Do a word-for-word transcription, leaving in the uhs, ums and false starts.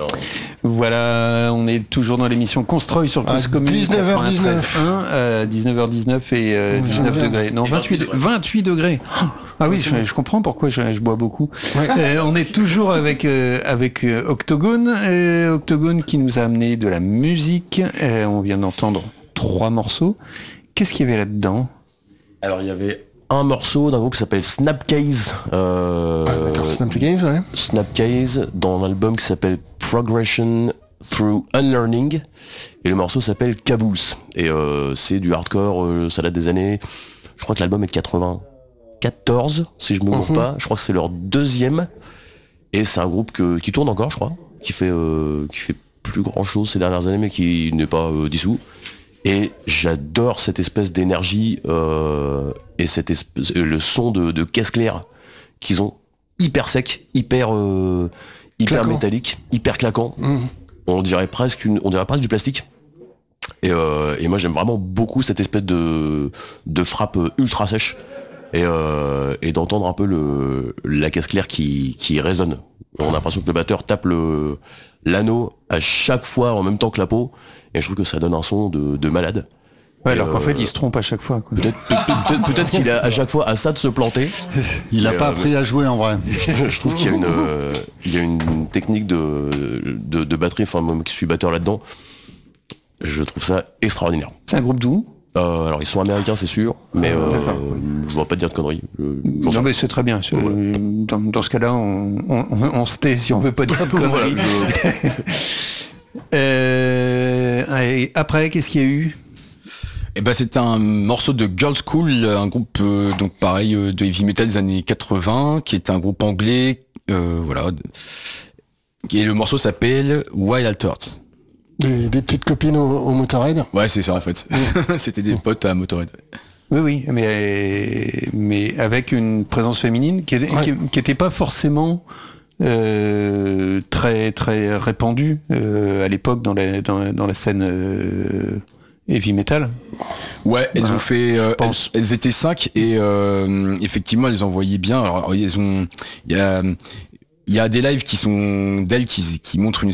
Non. Voilà, on est toujours dans l'émission Constroy sur Cause Commune. dix-neuf heures dix-neuf. Euh, dix-neuf heures dix-neuf et euh, dix-neuf degrés. Non, vingt-huit, vingt-huit degrés. Ah oui, je, je comprends pourquoi je, je bois beaucoup. Ouais. Euh, on est toujours avec, euh, avec euh, Octogone. Euh, Octogone qui nous a amené de la musique. Euh, on vient d'entendre trois morceaux. Qu'est-ce qu'il y avait là-dedans ? Alors, il y avait un morceau d'un groupe qui s'appelle Snapcase. Euh, ah, d'accord, Snapcase, ouais. Snapcase, dans un album qui s'appelle Progression Through Unlearning. Et le morceau s'appelle Caboose. Et euh, c'est du hardcore, euh, ça date des années... Je crois que l'album est de quatre-vingt-quatorze, si je me gourre mm-hmm. pas. Je crois que c'est leur deuxième. Et c'est un groupe que, qui tourne encore, je crois. Qui fait, euh, qui fait plus grand chose ces dernières années, mais qui n'est pas euh, dissous. Et j'adore cette espèce d'énergie euh, et cette espèce, le son de, de caisse claire qu'ils ont, hyper sec, hyper euh, hyper claquant. Métallique, hyper claquant. Mmh. On dirait presque une, on dirait presque du plastique. Et, euh, et moi j'aime vraiment beaucoup cette espèce de de frappe ultra sèche et, euh, et d'entendre un peu le la caisse claire qui qui résonne. On a l'impression que le batteur tape le l'anneau à chaque fois en même temps que la peau. Et je trouve que ça donne un son de, de malade. Ouais, et alors euh, qu'en fait, il se trompe à chaque fois. Quoi. Peut-être, peut-être, peut-être qu'il a à chaque fois à ça de se planter. Il n'a pas euh, appris à jouer en vrai. Je trouve qu'il y a une, euh, il y a une technique de, de, de batterie, enfin moi qui suis batteur là-dedans, je trouve ça extraordinaire. C'est un groupe d'où ? euh, Alors ils sont américains, c'est sûr, mais euh, je ne vais pas te dire de conneries. Euh, non mais c'est très bien. C'est, ouais. dans, dans ce cas-là, on, on, on se tait si on ne veut pas dire de conneries. Voilà, Euh, et après, qu'est-ce qu'il y a eu ? Eh ben, c'est un morceau de Girls School, un groupe euh, donc pareil euh, de heavy metal des années quatre-vingts, qui est un groupe anglais, euh, voilà. Et le morceau s'appelle Wild Altered. Des, des petites copines au, au Motorhead ? Ouais, c'est ça en fait. C'était des potes à Motorhead. Oui, oui, mais mais avec une présence féminine qui n'était ouais. qui, qui pas forcément. Euh, très très répandu euh, à l'époque dans la dans, dans la scène euh, heavy metal. Ouais, elles voilà, ont fait euh, elles, elles étaient cinq et euh, effectivement elles envoyaient bien. Alors elles ont il y a il y a des lives qui sont d'elles qui qui montrent une